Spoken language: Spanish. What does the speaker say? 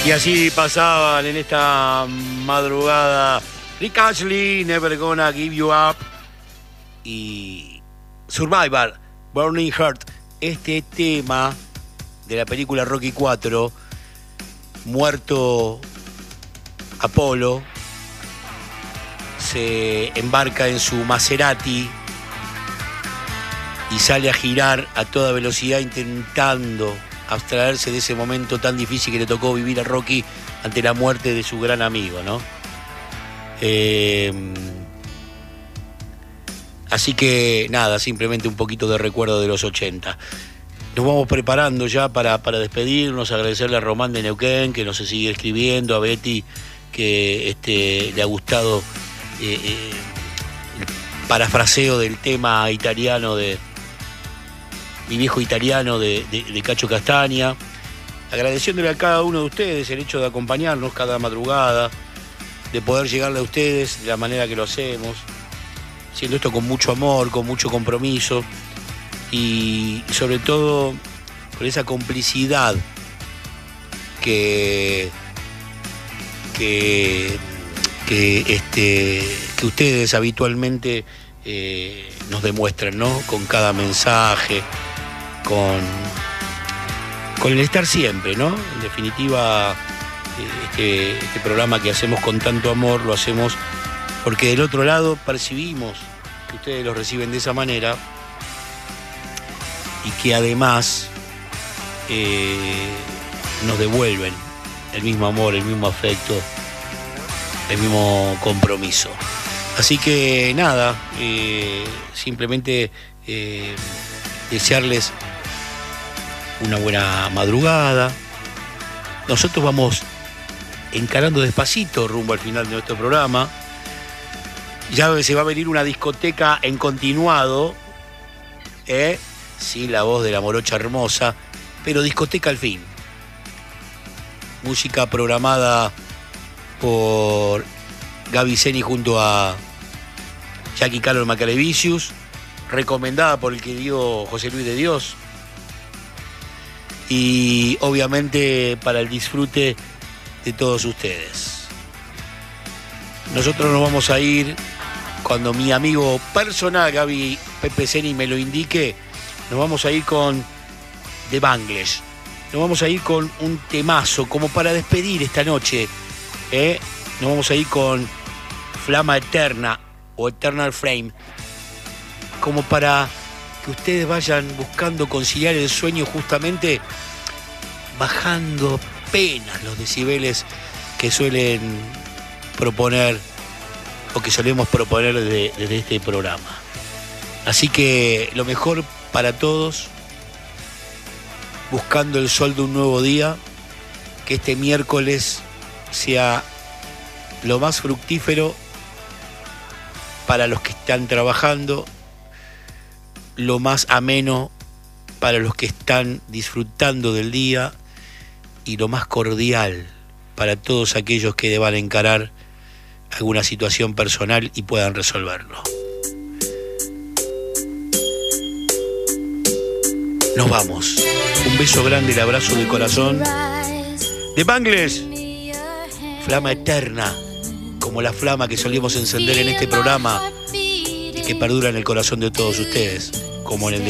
Y así pasaban en esta madrugada Rick Astley, Never Gonna Give You Up, y Survivor, Burning Heart. Este tema de la película Rocky 4, muerto Apolo, se embarca en su Maserati y sale a girar a toda velocidad intentando abstraerse de ese momento tan difícil que le tocó vivir a Rocky ante la muerte de su gran amigo, ¿no? Así que nada, simplemente un poquito de recuerdo de los 80. Nos vamos preparando ya para despedirnos, agradecerle a Román de Neuquén, que nos sigue escribiendo, a Betty, que le ha gustado el parafraseo del tema italiano de Mi viejo italiano de Cacho Castaña, agradeciéndole a cada uno de ustedes el hecho de acompañarnos cada madrugada, de poder llegarle a ustedes de la manera que lo hacemos, haciendo esto con mucho amor, con mucho compromiso y sobre todo con esa complicidad que ustedes habitualmente nos demuestran, ¿no? Con cada mensaje, con el estar siempre, ¿no? En definitiva, este programa que hacemos con tanto amor, lo hacemos porque del otro lado percibimos que ustedes lo reciben de esa manera y que además nos devuelven el mismo amor, el mismo afecto, el mismo compromiso. Así que nada, simplemente desearles una buena madrugada. Nosotros vamos encarando despacito rumbo al final de nuestro programa. Ya se va a venir una discoteca en continuado, sí, la voz de la morocha hermosa, pero discoteca al fin. Música programada por Gaby Zeni junto a Jackie Carol Macalevicius, recomendada por el querido José Luis de Dios, y obviamente para el disfrute de todos ustedes. Nosotros nos vamos a ir cuando mi amigo personal Gaby Pepe Zeni me lo indique. Nos vamos a ir con The Bangles. Nos vamos a ir con un temazo como para despedir esta noche. Nos vamos a ir con Flama Eterna o Eternal Flame, como para que ustedes vayan buscando conciliar el sueño, justamente bajando apenas los decibeles que suelen proponer o que solemos proponer desde este programa. Así que lo mejor para todos, buscando el sol de un nuevo día, que este miércoles sea lo más fructífero para los que están trabajando, lo más ameno para los que están disfrutando del día y lo más cordial para todos aquellos que deban encarar alguna situación personal y puedan resolverlo. Nos vamos. Un beso grande, el abrazo de corazón. The Bangles, Flama Eterna, como la flama que solíamos encender en este programa y que perdura en el corazón de todos ustedes, como en el de